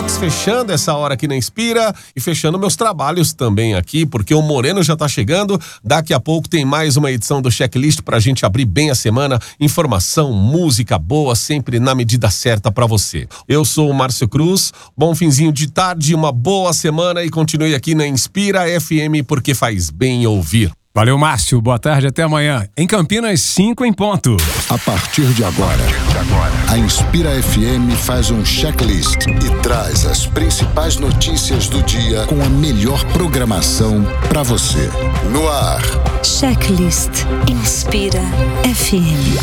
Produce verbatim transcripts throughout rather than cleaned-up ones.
Rocks, fechando essa hora aqui na Inspira e fechando meus trabalhos também aqui, porque o Moreno já tá chegando. Daqui a pouco tem mais uma edição do Checklist pra gente abrir bem a semana. Informação, música boa, sempre na medida certa pra você. Eu sou o Márcio Cruz, bom finzinho de tarde, uma boa semana e continue aqui na Inspira F M, porque faz bem ouvir. Valeu, Márcio. Boa tarde, até amanhã. Em Campinas, cinco em ponto. A partir de agora, a Inspira F M faz um checklist e traz as principais notícias do dia com a melhor programação para você. No ar. Checklist Inspira F M.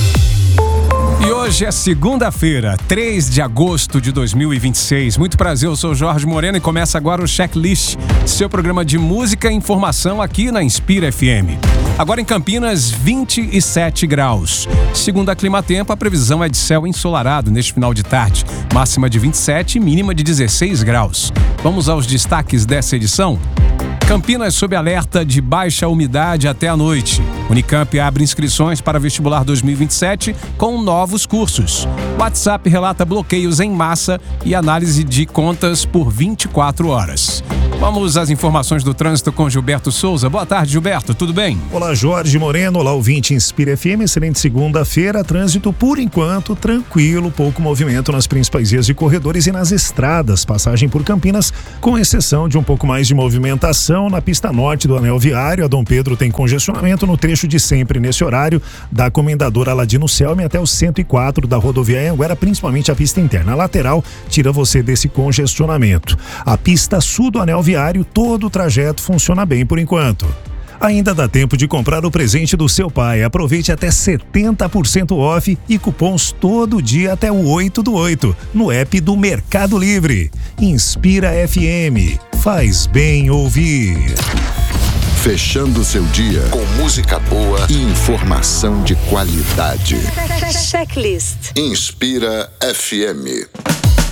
E hoje é segunda-feira, três de agosto de dois mil e vinte e seis. Muito prazer, eu sou Jorge Moreno e começa agora o Checklist, seu programa de música e informação aqui na Inspira F M. Agora em Campinas, vinte e sete graus. Segundo a Climatempo, a previsão é de céu ensolarado neste final de tarde. Máxima de vinte e sete e mínima de dezesseis graus. Vamos aos destaques dessa edição? Campinas sob alerta de baixa umidade até a noite. Unicamp abre inscrições para vestibular dois mil e vinte e sete com novos cursos. WhatsApp relata bloqueios em massa e análise de contas por vinte e quatro horas. Vamos às informações do trânsito com Gilberto Souza. Boa tarde, Gilberto, tudo bem? Olá, Jorge Moreno, olá, ouvinte Inspira F M, excelente segunda-feira, trânsito por enquanto tranquilo, pouco movimento nas principais vias de corredores e nas estradas, passagem por Campinas, com exceção de um pouco mais de movimentação na pista norte do anel viário. A Dom Pedro tem congestionamento no trecho de sempre nesse horário, da Comendador Aladino Selme até o cento e quatro da rodovia Anhanguera, principalmente a pista interna. A lateral tira você desse congestionamento. A pista sul do anel viário, todo o trajeto funciona bem por enquanto. Ainda dá tempo de comprar o presente do seu pai. Aproveite até setenta por cento off e cupons todo dia até o oito do oito no app do Mercado Livre. Inspira F M. Faz bem ouvir. Fechando seu dia com música boa e informação de qualidade. Checklist Inspira F M.